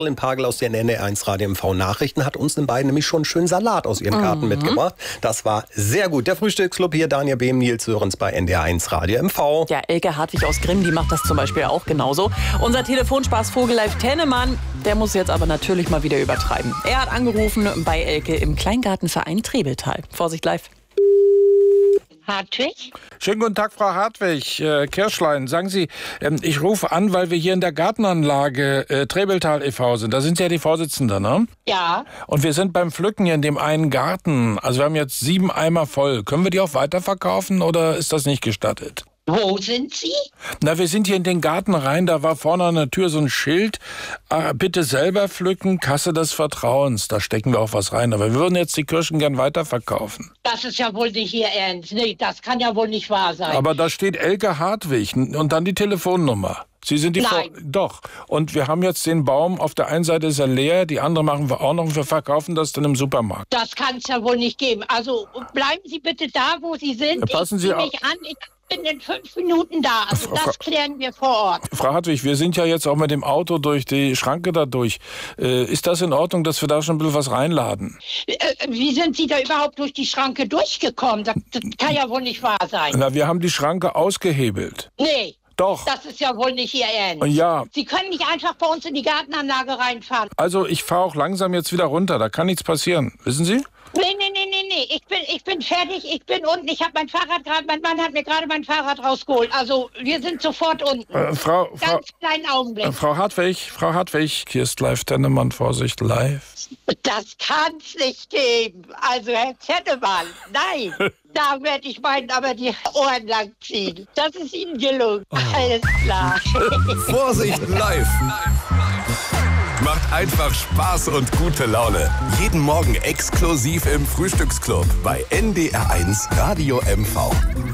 In Pagel aus den NDR1 Radio MV Nachrichten hat uns den beiden nämlich schon einen schönen Salat aus ihrem Garten mitgebracht. Das war sehr gut. Der Frühstücksclub hier, Daniel Behm, Nils Sörens bei NDR1 Radio MV. Ja, Elke Hartwig aus Grimm, die macht das zum Beispiel auch genauso. Unser Telefonspaß Vogelleif Tennemann, der muss jetzt aber natürlich mal wieder übertreiben. Er hat angerufen bei Elke im Kleingartenverein Trebeltal. Vorsicht live. Hartwig? Schönen guten Tag, Frau Hartwig. Kirschlein, sagen Sie, ich rufe an, weil wir hier in der Gartenanlage Trebeltal e.V. sind. Da sind Sie ja die Vorsitzende, ne? Ja. Und wir sind beim Pflücken hier in dem einen Garten. Also wir haben jetzt 7 Eimer voll. Können wir die auch weiterverkaufen oder ist das nicht gestattet? Wo sind Sie? Na, wir sind hier in den Garten rein, da war vorne an der Tür so ein Schild, bitte selber pflücken, Kasse des Vertrauens. Da stecken wir auch was rein, aber wir würden jetzt die Kirschen gern weiterverkaufen. Das ist ja wohl nicht Ihr Ernst. Nee, das kann ja wohl nicht wahr sein. Aber da steht Elke Hartwig und dann die Telefonnummer. Sie sind die Nein. Doch. Und wir haben jetzt den Baum, auf der einen Seite ist er leer, die andere machen wir auch noch und wir verkaufen das dann im Supermarkt. Das kann es ja wohl nicht geben. Also bleiben Sie bitte da, wo Sie sind. Passen Sie ich zieh auf. mich an. Ich bin in 5 Minuten da. Also das klären wir vor Ort. Frau Hartwig, wir sind ja jetzt auch mit dem Auto durch die Schranke da durch. Ist das in Ordnung, dass wir da schon ein bisschen was reinladen? Wie sind Sie da überhaupt durch die Schranke durchgekommen? Das kann ja wohl nicht wahr sein. Na, wir haben die Schranke ausgehebelt. Nee. Doch. Das ist ja wohl nicht Ihr Ernst. Ja. Sie können nicht einfach bei uns in die Gartenanlage reinfahren. Also ich fahre auch langsam jetzt wieder runter, da kann nichts passieren. Wissen Sie? Nee. Ich bin fertig, ich bin unten. Ich habe mein Mann hat mir gerade mein Fahrrad rausgeholt. Also wir sind sofort unten. Ganz kleinen Augenblick. Frau Hartwig, hier ist live Tennemann, Vorsicht, live. Das kann's nicht geben. Also Herr Tennemann, nein. Da werde ich meinen aber die Ohren lang ziehen. Das ist Ihnen gelungen. Alles klar. Vorsicht live. Macht einfach Spaß und gute Laune. Jeden Morgen exklusiv im Frühstücksclub bei NDR1 Radio MV.